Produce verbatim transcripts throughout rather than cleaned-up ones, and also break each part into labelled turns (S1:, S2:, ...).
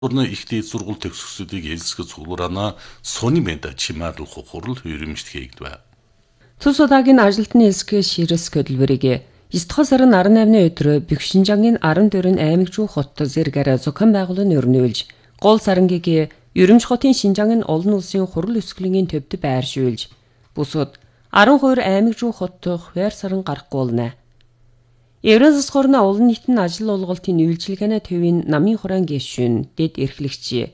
S1: Орны их дээд сургууль төгсгчдийг ээлжлэх цуглараана сони мэд чимаадуулах хурал хөрөмжт хийгдвэ.
S2: Цус удаагийн ажилтны хэсгийн ширээс хөдөлмөрийг девять дахь сарын арваннаймны өдөр Бэхшинжангийн арван дөрвөн аймагчуу хот зэргээр зохион байгуулан өрнүүлж, гол сарангийг Ерөмж хотын Шинжангийн олон улсын хурал өсгөлийн төвд байршуулж, бусад арван хоёр аймагчуу хот хуваар саран гарахгүй болно. Евразис хорны олон нийтийн ажил олголтын үйлчилгээний төвийн намын хураан гишүүн дэд эрхлэгч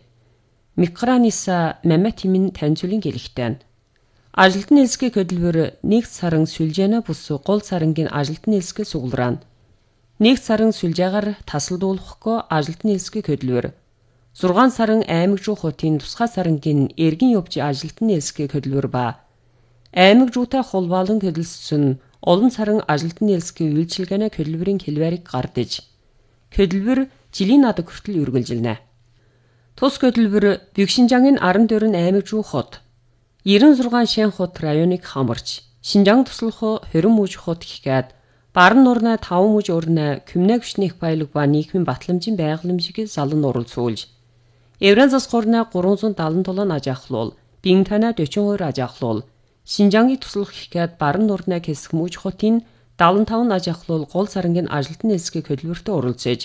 S2: Микраниса Маматимин таньцуулан гэлэгтэн. Ажилтны хэсгийн хөдөлмөр нэг саран сүлжээнэ бус гол сарангийн ажилтны хэсгээ сугалраана. Нэг саран сүлжээгээр тасалдуулахгүй ажилтны хэсгийн хөдөлмөр. зургаан саран аймагчуу хотын тусгай сарангийн эргэн явж ажилтны хэсгийн хөдөлмөр ба аймагчуутай холбоолон хөдөлсөн олон саран ажилтны хэсгийн үйлчилгээний хөдөлмөрийн хэлбэрийг гардаж, хөдөлмөр жилийн над хүртэл үргэлжилнэ. Тус хөдөлмөр Бэхшинжангийн арван дөрвөн аймагчуу хот, девяносто шесть шин хот районыг хамарч, Шинжаан туслах хорин мужи хот гэхэд Баран нурна таван мужи урна Күмнэ гүшний их баялаг ба нийгмийн батламжийн байгууламжийг залан оролцуулж, Евразис хорны гурван зуун даалан толон аж ахлуул, Бинтана дөрвөн хоёр аж ахлуул, Шинжаангийн туслах гэхэд Баран нурна хэсэг мужи хотын даалан таван аж ахлуул гол сарангийн ажилтны хэсгийн хөдөлмөртөд оролцож,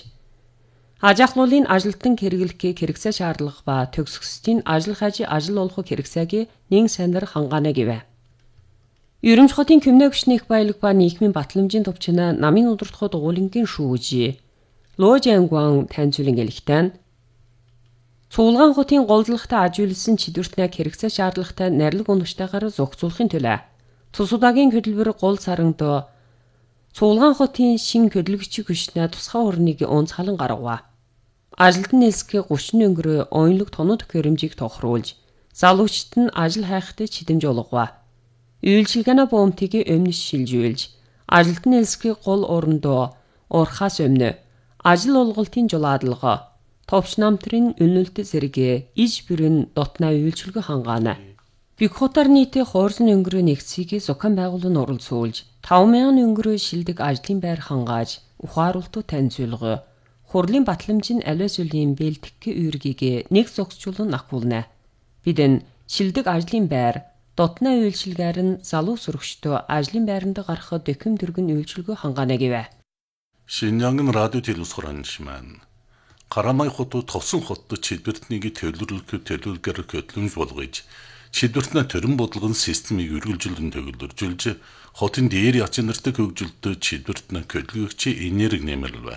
S2: аж ахлуулын ажилтан хэрэглэхийг хэрэгцээ шаардлага ба төгсгчдийн ажиллах ажи ажил олох хэрэгцээг нэг санаар хангаана гэвэ. Ерөмж хотын Күмнэ гүшний их баялаг ба нийгмийн батламжийн төвчнө намын удирдах дугуулингийн шүүжи Лоо Жангван таньцуулан гэлэгтэн. Цуулгаан хотын голдлогтой аж үйлсэн чидвэртнэг хэрэгцээ шаардлагатай нарилга унагчтайгаар зохицуулахын төлөө цус удаагийн хөдөлмөр гол саранд Цуулгаан хотын шин хөдөлгөгч гүшнэ тусгай орныг онцгойлон гаргав. Ажилтны хэсгийн гүшин өнгөрөө оюунлог тонод хөрөмжийг тохируулж, залуучт нь ажил хайхтай чидэмж олгов. Үйлчилгээний бомтыг өмнөс шилжүүлж, ажилтны хэсгийн гол орондоо урхаас өмнө ажил олголтын жулаадлага товч намтрын үнэлэлт зэрэг иж бүрэн дотноо үйлчилгээ хангаана. Бик хотор нийтээ хоорсон өнгөрөө нэгцгийг зохион байгуулан оролцуулж, таван мянган өнгөрөө шилдэг ажлын байр хангааж, ухааруултуу таньцуулга, хурлын батламжийн алиас үлийн бэлтгэх үүргийг нэг зогсчулан ахуулна. Бид энэ шилдэг ажлын байр, дотноо үйлчилгээр нь залуу сурагчдоо ажлын байранд гарах дэхэм дөргөн үйлчилгээ хангаана гэвэ.
S1: Шинжаангийн радио телевиз хураанчман Карамай хотод товсон хотод чидвэртнийг төлөвлөлөх төлөвлөгөөр хөтлөмж болгож, чидвэртнээ төрөн бодлогын системийг үргэлжлүүлэн төгөлдөржүүлж, хотын дээр яцын нартай хөгжилтөд чидвэртнээ хөдөлгөгч энерги нэмэрлэв.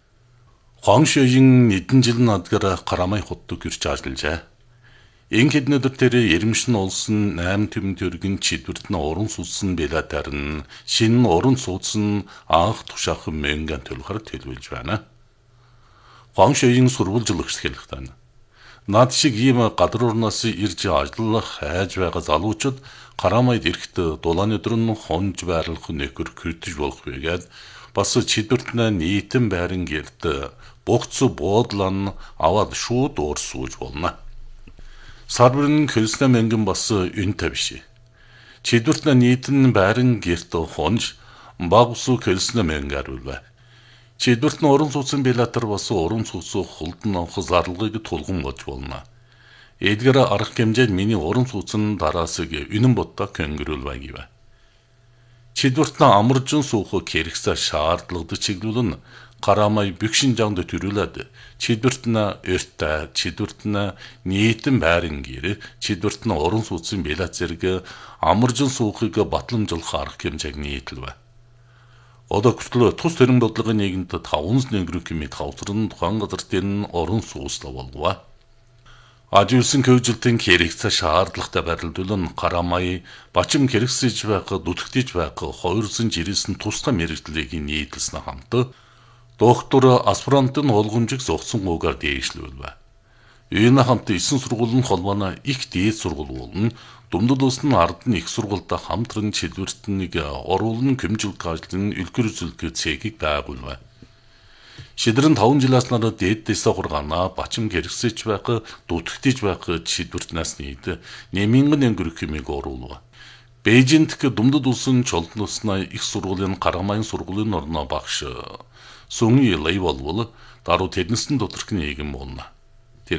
S1: Хуаншогийн нэгэн жил надгаар Карамай хотод гэрч ажиллажээ. Энэ хэднэдэр тэр Ермшин улсын найм төмөн төргийн чидвэртнээ уран суудсан билатар нь шинэ уран суудсан анх тушаах мэнган төлөхөр төлөвлөж байна. Хуаншогийн сурвалжлагч хэлэхдээ над шиг ийм гадар орноос ирж ажиллах хайж байгаа залуучууд Карамайд ирэхэд дулааны өдрөн хонж байрлах нөхөр критэж болох байгаад бас чидвэртнээ нийтэн байран гэрт богц буудлан аваад шууд уурсууж болно. Сарбарын хөлснэ мэнгэн бас үнэтэй биш. Чидвэртнээ нийтэн байран гэрт хонж багсуу хөлснэ мэнгээр үлвэ. Чидвэртнээ уран суудсан билатар бас уран суудсан хулдан авах зарлагыг тулган болж болно. Эдгээр арга хэмжээнд миний уран суудсан дараасыг үнэн боддог көнгөрүүлвэ гэвэ. Чидвэртнээ амаржин суух хэрэгцээ шаардлагатай чиглүүлэн Карамай Бэхшинжаанд төрүүлээд чидвэртнээ өртөө, чидвэртнээ нийтэн байран гэр, чидвэртнээ уран суудсан билат зэрэг амаржин суухыг батламжуулах арга хэмжээг нийтлвэ. Одоо хүртэл тус төрийн бодлогын нийгэмд таван нэгрүү хэмээх хавцрын тухайн газар дээр нь орон сууслаа болгов. Аж үйлсэн хөгжилтийн хэрэгцээ шаардлагатай байрлуулан Карамай бачим хэрэгсэж байх, дүтгэж байх хоёрсон жирээсэн тусгай мэрэгжлийг нийтлсэн хамт доктор аспирантын олгомжийг зогсон гуугаар дээшлүүлвэ. Энэ хамт эсэн сургуулийн холбооно их дээд сургууль болон Думдад улсын ард нь их сургуультай хамтран чидвэртнийг оруулан хэмжүүлэх ажлын үлгэр үзүүлэх цэгийг байгуулв. Шидрэн таван жилээс нараа дээд дэсэ хургаана бачим хэрэгсэж байх, дутагдж байх чидвэртнээс нийт нэмингэн өнгөрөх хэмээг оруулв. Бээжинд Думдад улсын Чолдон улсны их сургуулийн Карамайн сургуулийн орно багш Сүнги Лэй болвол даруй тэрнэсэн доторх нийгэм болно.